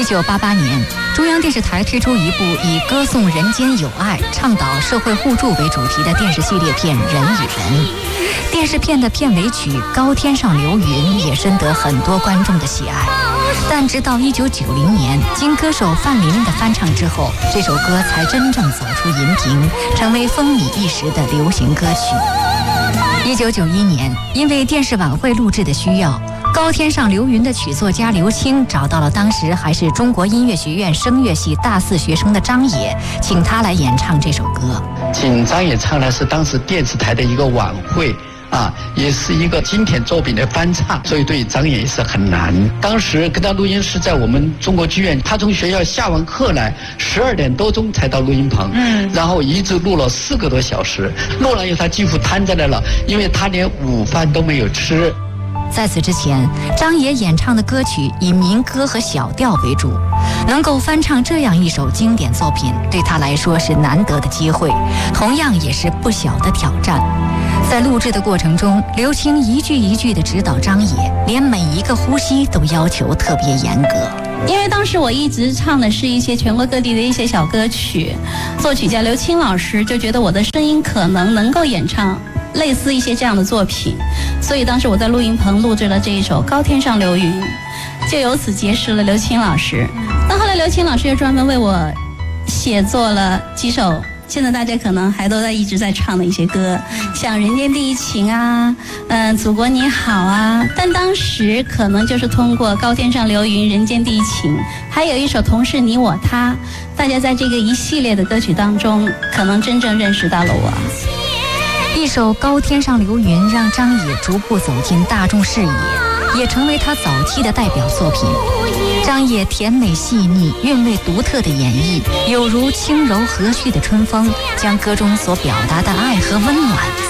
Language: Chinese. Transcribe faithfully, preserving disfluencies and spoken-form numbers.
一九八八年，中央电视台推出一部以歌颂人间友爱、倡导社会互助为主题的电视系列片《人与人》。电视片的片尾曲《高天上流云》也深得很多观众的喜爱。但直到一九九零年，经歌手范琳的翻唱之后，这首歌才真正走出荧屏，成为风靡一时的流行歌曲。一九九一年，因为电视晚会录制的需要，高天上流云的曲作家刘青找到了当时还是中国音乐学院声乐系大四学生的张野，请他来演唱这首歌。 请张野唱的是当时电视台的一个晚会啊，也是一个经典作品的翻唱，所以对张野也是很难。当时跟他录音是在我们中国剧院，他从学校下完课来，十二点多钟才到录音棚，嗯，然后一直录了四个多小时，录了以后他几乎瘫在那了，因为他连午饭都没有吃。 在此之前，张野演唱的歌曲以民歌和小调为主，能够翻唱这样一首经典作品，对他来说是难得的机会，同样也是不小的挑战。在录制的过程中，刘青一句一句地指导张野，连每一个呼吸都要求特别严格。 因为当时我一直唱的是一些全国各地的一些小歌曲，作曲家刘青老师就觉得我的声音可能能够演唱类似一些这样的作品，所以当时我在录音棚录制了这一首《高天上流云》，就由此结识了刘青老师。那后来刘青老师又专门为我写作了几首现在大家可能还都在一直在唱的一些歌，像《人间第一情》啊，嗯，《祖国你好》啊。但当时可能就是通过《高天上流云》《人间第一情》，还有一首《同是你我他》，大家在这个一系列的歌曲当中，可能真正认识到了我。 一首《高天上流云》让张野逐步走进大众视野，也成为他早期的代表作品。张野甜美细腻、韵味独特的演绎，有如轻柔和煦的春风，将歌中所表达的爱和温暖